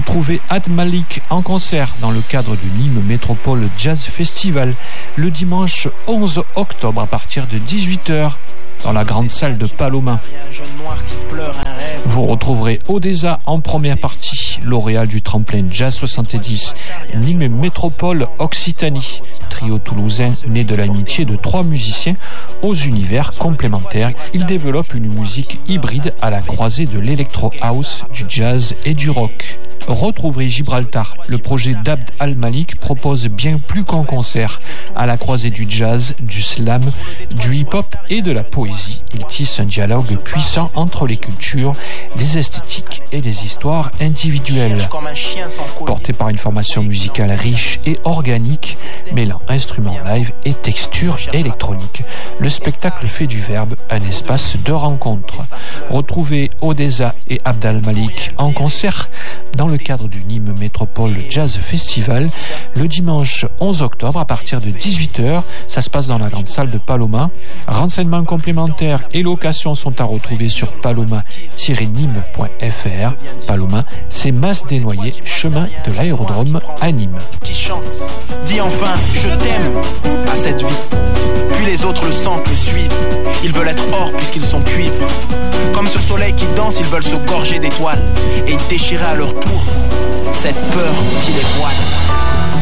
Retrouvez Ad Malik en concert dans le cadre du Nîmes Métropole Jazz Festival le dimanche 11 octobre à partir de 18h dans la grande salle de Paloma. Vous retrouverez Odessa en première partie, lauréat du tremplin Jazz 70, Nîmes Métropole Occitanie, trio toulousain né de l'amitié de 3 musiciens aux univers complémentaires. Il développe une musique hybride à la croisée de l'électro house, du jazz et du rock. Retrouverez Gibraltar. Le projet d'Abd Al-Malik propose bien plus qu'un concert. À la croisée du jazz, du slam, du hip-hop et de la poésie, il tisse un dialogue puissant entre les cultures, des esthétiques et des histoires individuelles. Porté par une formation musicale riche et organique, mêlant instruments live et textures électroniques, le spectacle fait du verbe un espace de rencontre. Retrouvez Odessa et Abd Al-Malik en concert dans le cadre du Nîmes Métropole Jazz Festival le dimanche 11 octobre à partir de 18h. Ça se passe dans la grande salle de Paloma. Renseignements complémentaires et locations sont à retrouver sur paloma-nîmes.fr. Paloma, c'est Mas des Noyers, chemin de l'aérodrome à Nîmes. Qui chante, dis enfin je t'aime à cette vie. Puis les autres le sentent, le suivent. Ils veulent être or puisqu'ils sont cuivres. Comme ce soleil qui danse, ils veulent se gorger d'étoiles et déchirer à leur tour cette peur qui les voile.